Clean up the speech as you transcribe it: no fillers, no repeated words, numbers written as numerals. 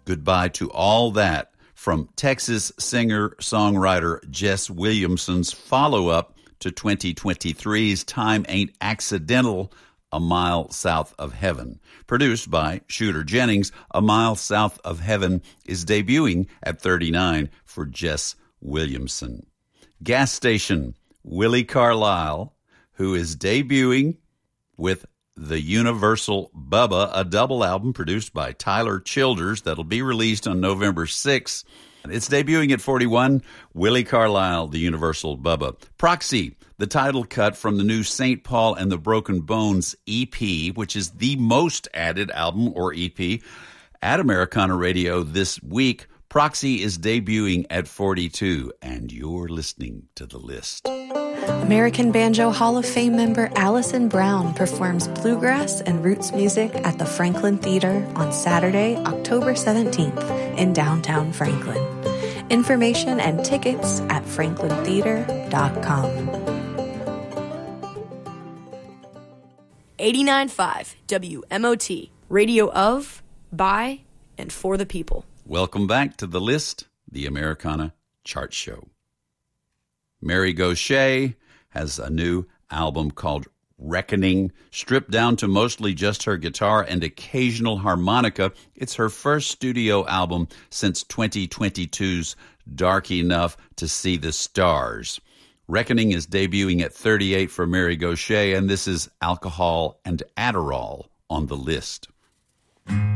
Goodbye to All That from Texas singer-songwriter Jess Williamson's follow-up to 2023's Time Ain't Accidental, A Mile South of Heaven. Produced by Shooter Jennings, A Mile South of Heaven is debuting at 39 for Jess Williamson. Gas Station, Willie Carlisle, who is debuting with The Universal Bubba, a double album produced by Tyler Childers that'll be released on November 6th. It's debuting at 41, Willie Carlisle, The Universal Bubba. Proxy, the title cut from the new St. Paul and the Broken Bones EP, which is the most added album or EP at Americana Radio this week. Proxy is debuting at 42, and you're listening to The List. American Banjo Hall of Fame member Allison Brown performs bluegrass and roots music at the Franklin Theater on Saturday, October 17th in downtown Franklin. Information and tickets at franklintheater.com. 89.5 WMOT, radio of, by, and for the people. Welcome back to The List, the Americana Chart Show. Mary Gauthier has a new album called Reckoning, stripped down to mostly just her guitar and occasional harmonica. It's her first studio album since 2022's Dark Enough to See the Stars. Reckoning is debuting at 38 for Mary Gauthier, and this is Alcohol and Adderall on The List.